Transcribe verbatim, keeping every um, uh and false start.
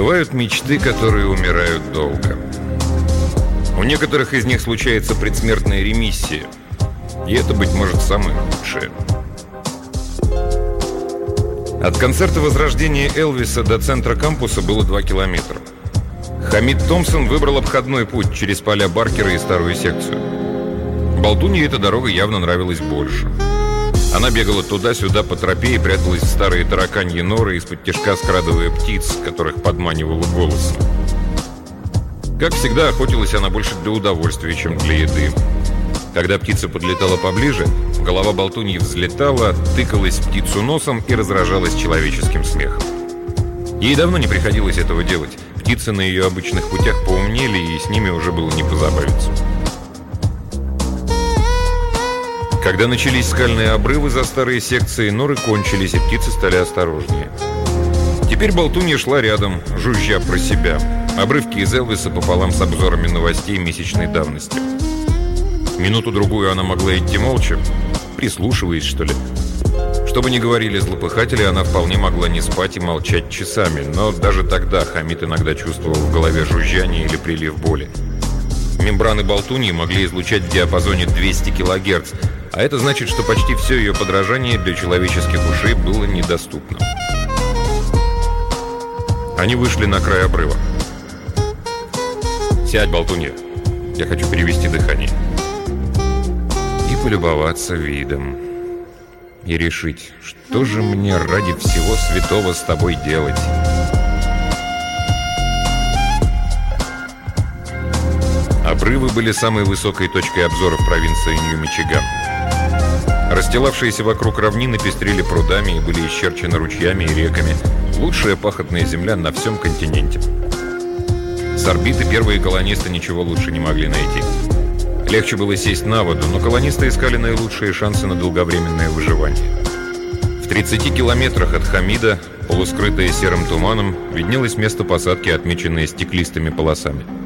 Бывают мечты, которые умирают долго. У некоторых из них случается предсмертная ремиссия. И это, быть может, самое худшее. От концерта возрождения Элвиса до центра кампуса было два километра. Хамид Томпсон выбрал обходной путь через поля Баркера и старую секцию. Болтунье эта дорога явно нравилась больше. Она бегала туда-сюда по тропе и пряталась в старые тараканьи норы, из-под тишка скрадывая птиц, которых подманивала голосом. Как всегда, охотилась она больше для удовольствия, чем для еды. Когда птица подлетала поближе, голова болтуньи взлетала, тыкалась в птицу носом и разражалась человеческим смехом. Ей давно не приходилось этого делать. Птицы на ее обычных путях поумнели, и с ними уже было не позабавиться. Когда начались скальные обрывы за старые секции, норы кончились, и птицы стали осторожнее. Теперь болтунья шла рядом, жужжа про себя. Обрывки из Элвиса пополам с обзорами новостей месячной давности. Минуту-другую она могла идти молча, прислушиваясь, что ли. Что бы ни говорили злопыхатели, она вполне могла не спать и молчать часами, но даже тогда Хамид иногда чувствовал в голове жужжание или прилив боли. Мембраны болтуньи могли излучать в диапазоне двести килогерц, а это значит, что почти все ее подражание для человеческих ушей было недоступно. Они вышли на край обрыва. «Сядь, болтунья, я хочу перевести дыхание». И полюбоваться видом. И решить, что же мне ради всего святого с тобой делать. Обрывы были самой высокой точкой обзора в провинции Нью-Мичиган. Расстилавшиеся вокруг равнины пестрили прудами и были исчерчены ручьями и реками. Лучшая пахотная земля на всем континенте. С орбиты первые колонисты ничего лучше не могли найти. Легче было сесть на воду, но колонисты искали наилучшие шансы на долговременное выживание. В тридцати километрах от Хамида, полускрытое серым туманом, виднелось место посадки, отмеченное стеклистыми полосами.